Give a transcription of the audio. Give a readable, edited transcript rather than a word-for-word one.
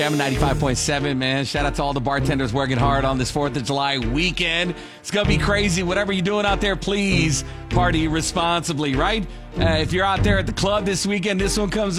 I'm 95.7, man. Shout out to all the bartenders working hard on this 4th of July weekend. It's going to be crazy. Whatever you're doing out there, please party responsibly, right? If you're out there at the club this weekend, this one comes